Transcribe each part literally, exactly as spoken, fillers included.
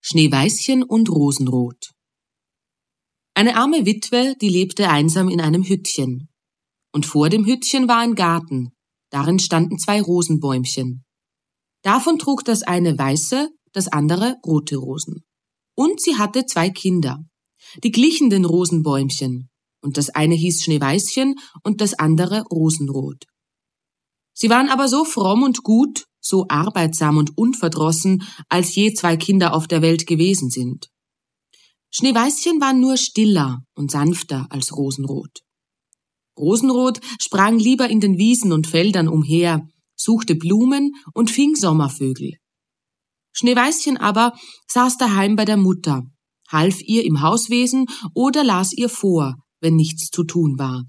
Schneeweißchen und Rosenrot. Eine arme Witwe, die lebte einsam in einem Hüttchen. Und vor dem Hüttchen war ein Garten, darin standen zwei Rosenbäumchen. Davon trug das eine weiße, das andere rote Rosen. Und sie hatte zwei Kinder, die glichen den Rosenbäumchen, und das eine hieß Schneeweißchen und das andere Rosenrot. Sie waren aber so fromm und gut, so arbeitsam und unverdrossen, als je zwei Kinder auf der Welt gewesen sind. Schneeweißchen war nur stiller und sanfter als Rosenrot. Rosenrot sprang lieber in den Wiesen und Feldern umher, suchte Blumen und fing Sommervögel. Schneeweißchen aber saß daheim bei der Mutter, half ihr im Hauswesen oder las ihr vor, wenn nichts zu tun war.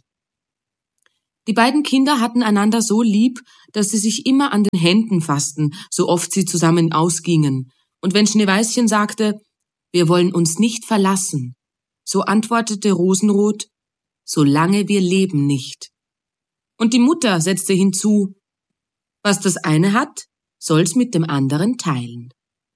Die beiden Kinder hatten einander so lieb, dass sie sich immer an den Händen fassten, so oft sie zusammen ausgingen. Und wenn Schneeweißchen sagte, wir wollen uns nicht verlassen, so antwortete Rosenrot, solange wir leben nicht. Und die Mutter setzte hinzu, was das eine hat, soll's mit dem anderen teilen.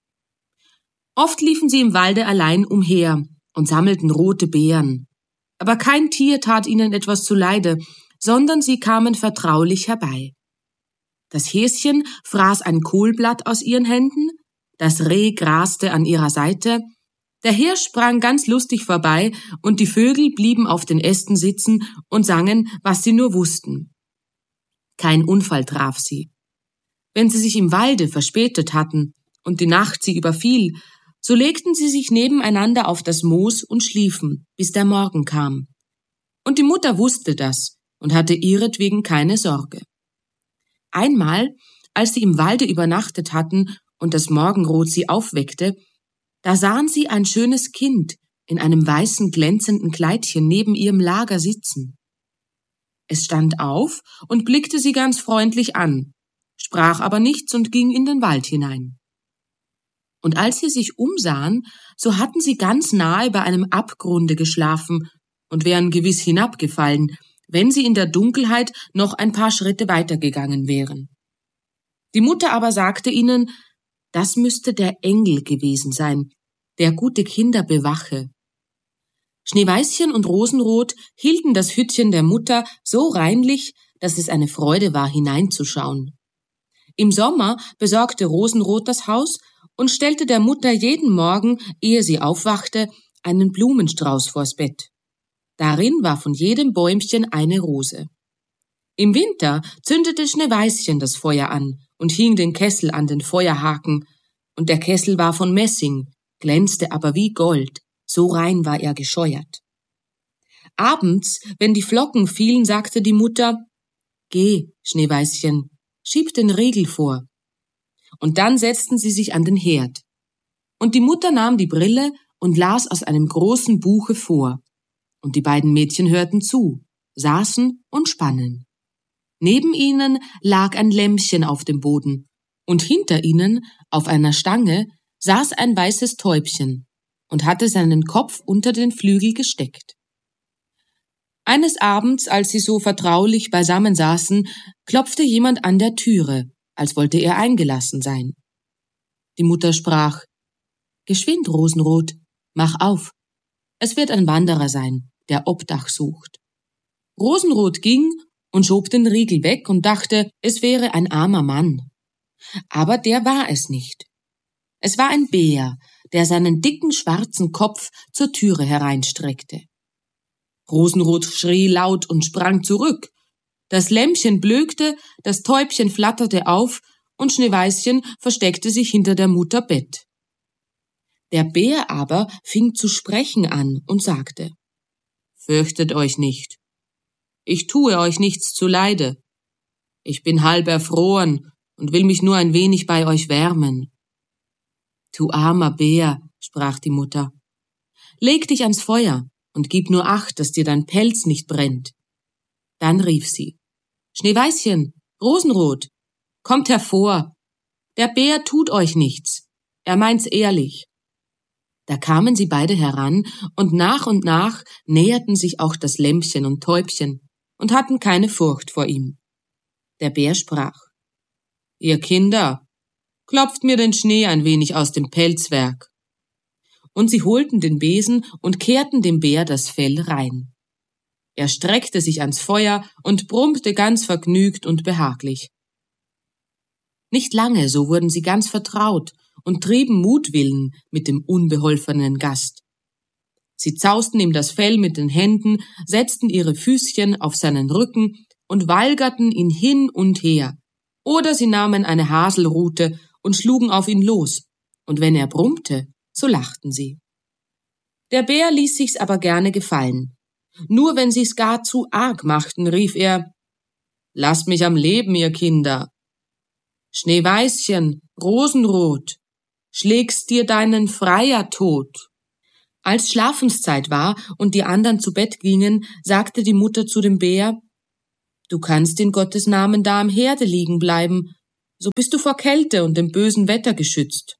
Oft liefen sie im Walde allein umher und sammelten rote Beeren. Aber kein Tier tat ihnen etwas zuleide, sondern sie kamen vertraulich herbei. Das Häschen fraß ein Kohlblatt aus ihren Händen, das Reh graste an ihrer Seite, der Hirsch sprang ganz lustig vorbei und die Vögel blieben auf den Ästen sitzen und sangen, was sie nur wussten. Kein Unfall traf sie. Wenn sie sich im Walde verspätet hatten und die Nacht sie überfiel, so legten sie sich nebeneinander auf das Moos und schliefen, bis der Morgen kam. Und die Mutter wusste das und hatte ihretwegen keine Sorge. Einmal, als sie im Walde übernachtet hatten und das Morgenrot sie aufweckte, da sahen sie ein schönes Kind in einem weißen glänzenden Kleidchen neben ihrem Lager sitzen. Es stand auf und blickte sie ganz freundlich an, sprach aber nichts und ging in den Wald hinein. Und als sie sich umsahen, so hatten sie ganz nahe bei einem Abgrunde geschlafen und wären gewiss hinabgefallen, wenn sie in der Dunkelheit noch ein paar Schritte weitergegangen wären. Die Mutter aber sagte ihnen, das müsste der Engel gewesen sein, der gute Kinder bewache. Schneeweißchen und Rosenrot hielten das Hüttchen der Mutter so reinlich, dass es eine Freude war, hineinzuschauen. Im Sommer besorgte Rosenrot das Haus und stellte der Mutter jeden Morgen, ehe sie aufwachte, einen Blumenstrauß vors Bett. Darin war von jedem Bäumchen eine Rose. Im Winter zündete Schneeweißchen das Feuer an und hing den Kessel an den Feuerhaken, und der Kessel war von Messing, glänzte aber wie Gold, so rein war er gescheuert. Abends, wenn die Flocken fielen, sagte die Mutter, »Geh, Schneeweißchen, schieb den Riegel vor.« Und dann setzten sie sich an den Herd. Und die Mutter nahm die Brille und las aus einem großen Buche vor. Und die beiden Mädchen hörten zu, saßen und spannen. Neben ihnen lag ein Lämmchen auf dem Boden, und hinter ihnen, auf einer Stange, saß ein weißes Täubchen und hatte seinen Kopf unter den Flügel gesteckt. Eines Abends, als sie so vertraulich beisammen saßen, klopfte jemand an der Türe, als wollte er eingelassen sein. Die Mutter sprach, »Geschwind, Rosenrot, mach auf. Es wird ein Wanderer sein, der Obdach sucht.« Rosenrot ging und schob den Riegel weg und dachte, es wäre ein armer Mann. Aber der war es nicht. Es war ein Bär, der seinen dicken schwarzen Kopf zur Türe hereinstreckte. Rosenrot schrie laut und sprang zurück. Das Lämmchen blökte, das Täubchen flatterte auf und Schneeweißchen versteckte sich hinter der Mutter Bett. Der Bär aber fing zu sprechen an und sagte, »Fürchtet euch nicht. Ich tue euch nichts zuleide. Ich bin halb erfroren und will mich nur ein wenig bei euch wärmen.« »Du armer Bär«, sprach die Mutter, »leg dich ans Feuer und gib nur Acht, dass dir dein Pelz nicht brennt.« Dann rief sie, »Schneeweißchen, Rosenrot, kommt hervor. Der Bär tut euch nichts. Er meint's ehrlich.« Da kamen sie beide heran, und nach und nach näherten sich auch das Lämmchen und Täubchen und hatten keine Furcht vor ihm. Der Bär sprach, »Ihr Kinder, klopft mir den Schnee ein wenig aus dem Pelzwerk.« und sie holten den Besen und kehrten dem Bär das Fell rein. Er streckte sich ans Feuer und brummte ganz vergnügt und behaglich. Nicht lange, so wurden sie ganz vertraut und trieben Mutwillen mit dem unbeholfenen Gast. Sie zausten ihm das Fell mit den Händen, setzten ihre Füßchen auf seinen Rücken und walgerten ihn hin und her, oder sie nahmen eine Haselrute und schlugen auf ihn los, und wenn er brummte, so lachten sie. Der Bär ließ sich's aber gerne gefallen. Nur wenn sie's gar zu arg machten, rief er: »Lasst mich am Leben, ihr Kinder! Schneeweißchen, Rosenrot, schlägst dir deinen Freier tot!« Als Schlafenszeit war und die anderen zu Bett gingen, sagte die Mutter zu dem Bär: »Du kannst in Gottes Namen da am Herde liegen bleiben, so bist du vor Kälte und dem bösen Wetter geschützt.«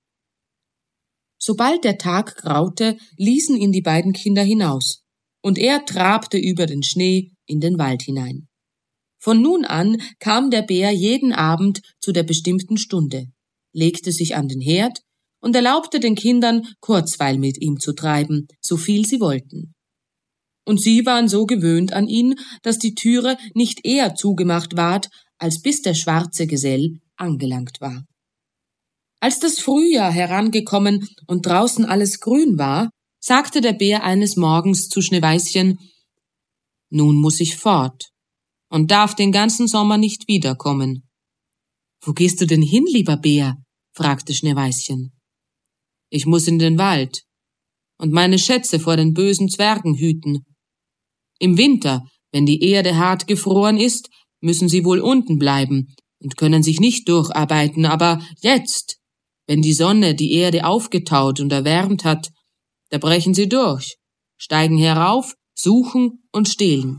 Sobald der Tag graute, ließen ihn die beiden Kinder hinaus, und er trabte über den Schnee in den Wald hinein. Von nun an kam der Bär jeden Abend zu der bestimmten Stunde, legte sich an den Herd und erlaubte den Kindern, Kurzweil mit ihm zu treiben, so viel sie wollten. Und sie waren so gewöhnt an ihn, dass die Türe nicht eher zugemacht ward, als bis der schwarze Gesell angelangt war. Als das Frühjahr herangekommen und draußen alles grün war, sagte der Bär eines Morgens zu Schneeweißchen: »Nun muß ich fort und darf den ganzen Sommer nicht wiederkommen.« »Wo gehst du denn hin, lieber Bär?« fragte Schneeweißchen. »Ich muß in den Wald und meine Schätze vor den bösen Zwergen hüten. Im Winter, wenn die Erde hart gefroren ist, müssen sie wohl unten bleiben und können sich nicht durcharbeiten, aber jetzt, wenn die Sonne die Erde aufgetaut und erwärmt hat, da brechen sie durch, steigen herauf, suchen und stehlen.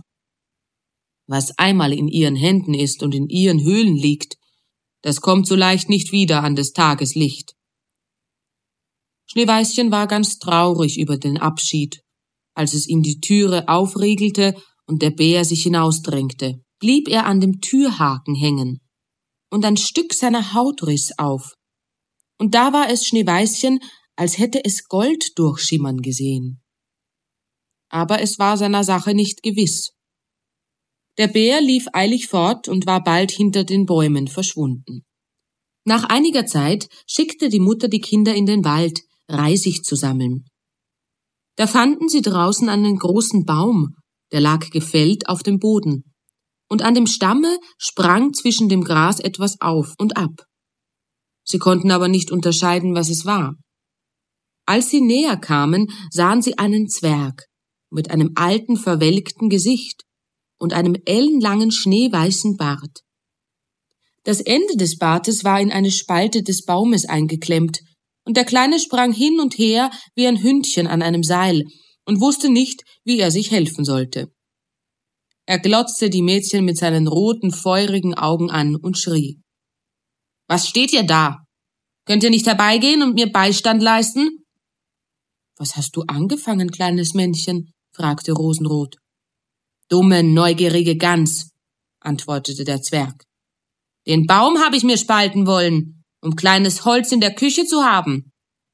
Was einmal in ihren Händen ist und in ihren Höhlen liegt, das kommt so leicht nicht wieder an des Tages Licht.« Schneeweißchen war ganz traurig über den Abschied. Als es ihm die Türe aufriegelte und der Bär sich hinausdrängte, blieb er an dem Türhaken hängen, und ein Stück seiner Haut riss auf. Und da war es Schneeweißchen, als hätte es Gold durchschimmern gesehen. Aber es war seiner Sache nicht gewiss. Der Bär lief eilig fort und war bald hinter den Bäumen verschwunden. Nach einiger Zeit schickte die Mutter die Kinder in den Wald, Reisig zu sammeln. Da fanden sie draußen einen großen Baum, der lag gefällt auf dem Boden, und an dem Stamme sprang zwischen dem Gras etwas auf und ab. Sie konnten aber nicht unterscheiden, was es war. Als sie näher kamen, sahen sie einen Zwerg mit einem alten, verwelkten Gesicht und einem ellenlangen, schneeweißen Bart. Das Ende des Bartes war in eine Spalte des Baumes eingeklemmt, und der Kleine sprang hin und her wie ein Hündchen an einem Seil und wusste nicht, wie er sich helfen sollte. Er glotzte die Mädchen mit seinen roten, feurigen Augen an und schrie: »Was steht ihr da? Könnt ihr nicht herbeigehen und mir Beistand leisten?« »Was hast du angefangen, kleines Männchen?« fragte Rosenrot. »Dumme, neugierige Gans«, antwortete der Zwerg. »Den Baum habe ich mir spalten wollen, um kleines Holz in der Küche zu haben.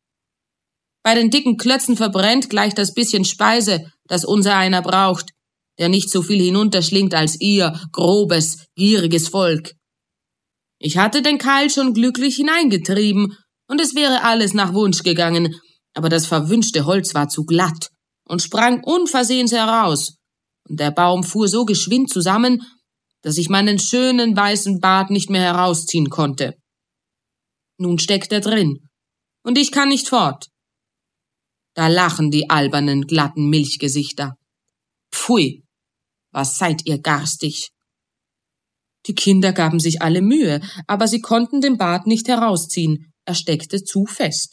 Bei den dicken Klötzen verbrennt gleich das bisschen Speise, das unser einer braucht, der nicht so viel hinunterschlingt als ihr, grobes, gieriges Volk. Ich hatte den Keil schon glücklich hineingetrieben, und es wäre alles nach Wunsch gegangen, aber das verwünschte Holz war zu glatt und sprang unversehens heraus, und der Baum fuhr so geschwind zusammen, dass ich meinen schönen weißen Bart nicht mehr herausziehen konnte. Nun steckt er drin, und ich kann nicht fort. Da lachen die albernen, glatten Milchgesichter. Pfui, was seid ihr garstig!« Die Kinder gaben sich alle Mühe, aber sie konnten den Bart nicht herausziehen, er steckte zu fest.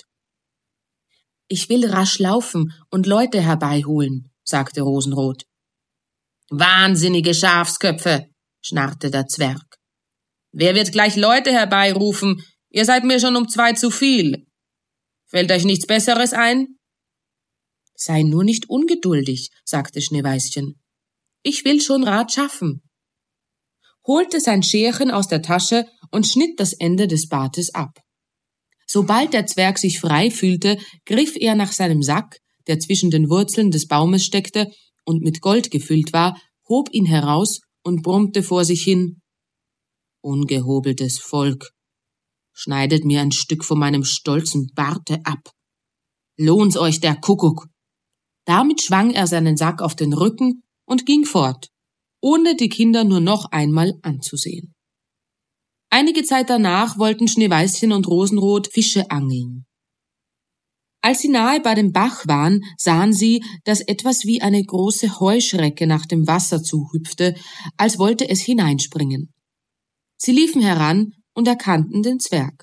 »Ich will rasch laufen und Leute herbeiholen«, sagte Rosenrot. »Wahnsinnige Schafsköpfe«, schnarrte der Zwerg. »Wer wird gleich Leute herbeirufen? Ihr seid mir schon um zwei zu viel. Fällt euch nichts Besseres ein?« »Sei nur nicht ungeduldig«, sagte Schneeweißchen. »Ich will schon Rat schaffen«, holte sein Scherchen aus der Tasche und schnitt das Ende des Bartes ab. Sobald der Zwerg sich frei fühlte, griff er nach seinem Sack, der zwischen den Wurzeln des Baumes steckte und mit Gold gefüllt war, hob ihn heraus und brummte vor sich hin: »Ungehobeltes Volk, schneidet mir ein Stück von meinem stolzen Barte ab. Lohnt's euch der Kuckuck!« Damit schwang er seinen Sack auf den Rücken und ging fort, ohne die Kinder nur noch einmal anzusehen. Einige Zeit danach wollten Schneeweißchen und Rosenrot Fische angeln. Als sie nahe bei dem Bach waren, sahen sie, dass etwas wie eine große Heuschrecke nach dem Wasser zuhüpfte, als wollte es hineinspringen. Sie liefen heran und erkannten den Zwerg.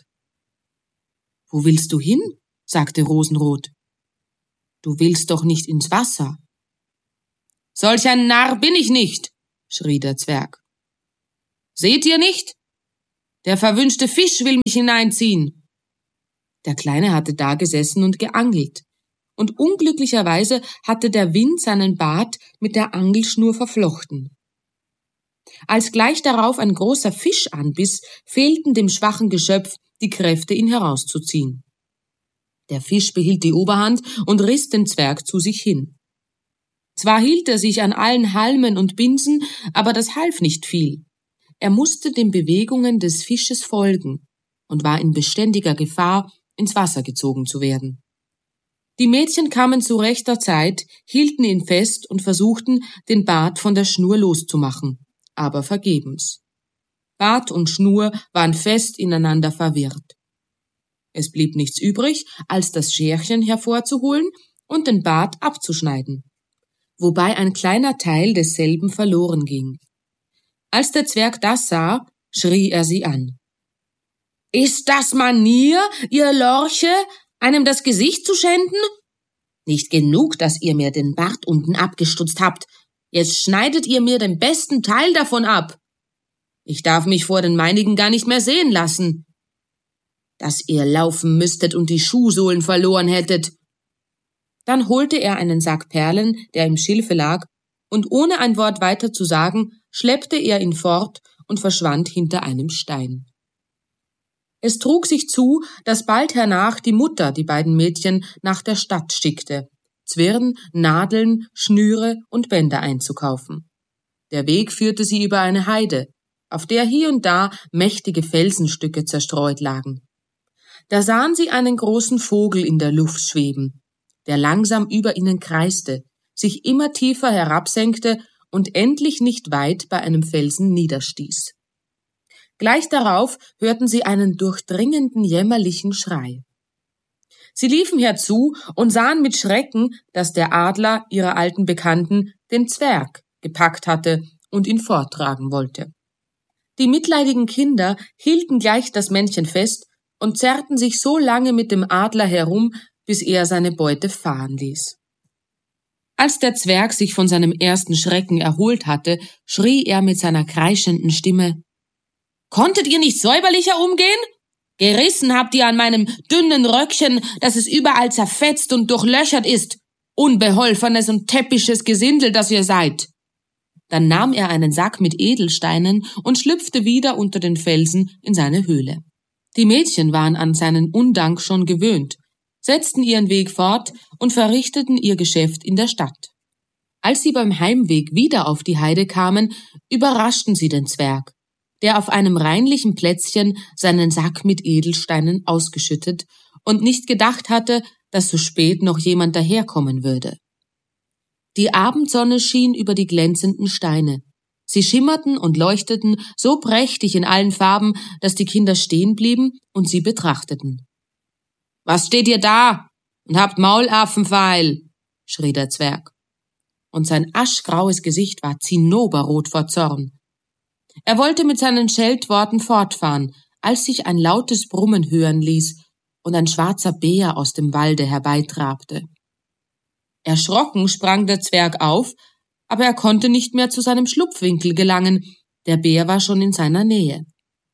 »Wo willst du hin?« sagte Rosenrot. »Du willst doch nicht ins Wasser.« »Solch ein Narr bin ich nicht«, schrie der Zwerg. »Seht ihr nicht? Der verwünschte Fisch will mich hineinziehen.« Der Kleine hatte da gesessen und geangelt, und unglücklicherweise hatte der Wind seinen Bart mit der Angelschnur verflochten. Als gleich darauf ein großer Fisch anbiss, fehlten dem schwachen Geschöpf die Kräfte, ihn herauszuziehen. Der Fisch behielt die Oberhand und riss den Zwerg zu sich hin. Zwar hielt er sich an allen Halmen und Binsen, aber das half nicht viel. Er musste den Bewegungen des Fisches folgen und war in beständiger Gefahr, ins Wasser gezogen zu werden. Die Mädchen kamen zu rechter Zeit, hielten ihn fest und versuchten, den Bart von der Schnur loszumachen, aber vergebens. Bart und Schnur waren fest ineinander verwirrt. Es blieb nichts übrig, als das Scherchen hervorzuholen und den Bart abzuschneiden, wobei ein kleiner Teil desselben verloren ging. Als der Zwerg das sah, schrie er sie an. »Ist das Manier, ihr Lorche, einem das Gesicht zu schänden? Nicht genug, dass ihr mir den Bart unten abgestutzt habt, jetzt schneidet ihr mir den besten Teil davon ab. Ich darf mich vor den meinigen gar nicht mehr sehen lassen. Dass ihr laufen müsstet und die Schuhsohlen verloren hättet.« Dann holte er einen Sack Perlen, der im Schilfe lag, und ohne ein Wort weiter zu sagen, schleppte er ihn fort und verschwand hinter einem Stein. Es trug sich zu, dass bald hernach die Mutter die beiden Mädchen nach der Stadt schickte, Zwirn, Nadeln, Schnüre und Bänder einzukaufen. Der Weg führte sie über eine Heide, auf der hier und da mächtige Felsenstücke zerstreut lagen. Da sahen sie einen großen Vogel in der Luft schweben, der langsam über ihnen kreiste, sich immer tiefer herabsenkte und endlich nicht weit bei einem Felsen niederstieß. Gleich darauf hörten sie einen durchdringenden, jämmerlichen Schrei. Sie liefen herzu und sahen mit Schrecken, dass der Adler ihrer alten Bekannten den Zwerg gepackt hatte und ihn forttragen wollte. Die mitleidigen Kinder hielten gleich das Männchen fest und zerrten sich so lange mit dem Adler herum, bis er seine Beute fahren ließ. Als der Zwerg sich von seinem ersten Schrecken erholt hatte, schrie er mit seiner kreischenden Stimme: »Konntet ihr nicht säuberlicher umgehen? Gerissen habt ihr an meinem dünnen Röckchen, dass es überall zerfetzt und durchlöchert ist. Unbeholfenes und täppisches Gesindel, das ihr seid.« Dann nahm er einen Sack mit Edelsteinen und schlüpfte wieder unter den Felsen in seine Höhle. Die Mädchen waren an seinen Undank schon gewöhnt, setzten ihren Weg fort und verrichteten ihr Geschäft in der Stadt. Als sie beim Heimweg wieder auf die Heide kamen, überraschten sie den Zwerg, der auf einem reinlichen Plätzchen seinen Sack mit Edelsteinen ausgeschüttet und nicht gedacht hatte, dass so spät noch jemand daherkommen würde. Die Abendsonne schien über die glänzenden Steine. Sie schimmerten und leuchteten so prächtig in allen Farben, dass die Kinder stehen blieben und sie betrachteten. »Was steht ihr da und habt Maulaffenfeil?« schrie der Zwerg. Und sein aschgraues Gesicht war zinnoberrot vor Zorn. Er wollte mit seinen Scheltworten fortfahren, als sich ein lautes Brummen hören ließ und ein schwarzer Bär aus dem Walde herbeitrabte. Erschrocken sprang der Zwerg auf, aber er konnte nicht mehr zu seinem Schlupfwinkel gelangen, der Bär war schon in seiner Nähe.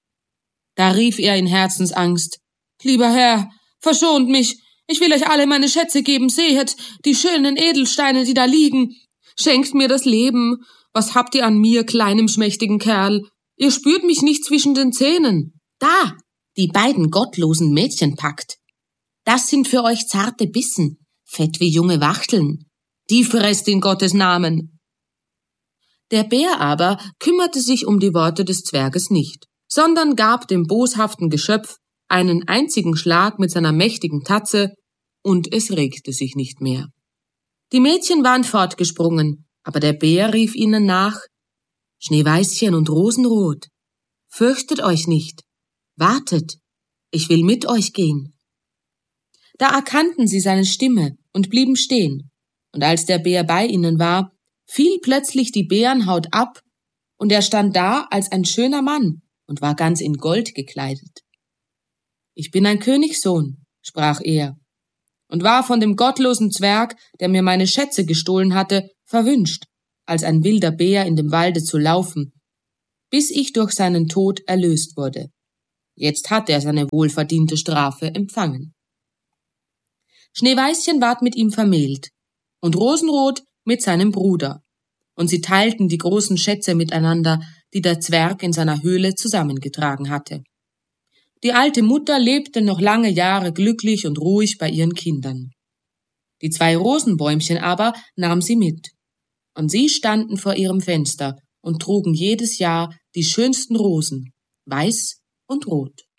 Da rief er in Herzensangst: »Lieber Herr, verschont mich, ich will euch alle meine Schätze geben, sehet, die schönen Edelsteine, die da liegen. Schenkt mir das Leben, was habt ihr an mir, kleinem schmächtigen Kerl? Ihr spürt mich nicht zwischen den Zähnen. Da, die beiden gottlosen Mädchen packt. Das sind für euch zarte Bissen, fett wie junge Wachteln. Die fresst in Gottes Namen. Der Bär aber kümmerte sich um die Worte des Zwerges nicht, sondern gab dem boshaften Geschöpf einen einzigen Schlag mit seiner mächtigen Tatze, und es regte sich nicht mehr. Die Mädchen waren fortgesprungen, aber der Bär rief ihnen nach: Schneeweißchen und Rosenrot, fürchtet euch nicht, wartet, ich will mit euch gehen. Da erkannten sie seine Stimme und blieben stehen, und als der Bär bei ihnen war, fiel plötzlich die Bärenhaut ab, und er stand da als ein schöner Mann und war ganz in Gold gekleidet. Ich bin ein Königssohn, sprach er, und war von dem gottlosen Zwerg, der mir meine Schätze gestohlen hatte, verwünscht, als ein wilder Bär in dem Walde zu laufen, bis ich durch seinen Tod erlöst wurde. Jetzt hat er seine wohlverdiente Strafe empfangen. Schneeweißchen ward mit ihm vermählt und Rosenrot mit seinem Bruder, und sie teilten die großen Schätze miteinander, die der Zwerg in seiner Höhle zusammengetragen hatte. Die alte Mutter lebte noch lange Jahre glücklich und ruhig bei ihren Kindern. Die zwei Rosenbäumchen aber nahm sie mit, und sie standen vor ihrem Fenster und trugen jedes Jahr die schönsten Rosen, weiß und rot.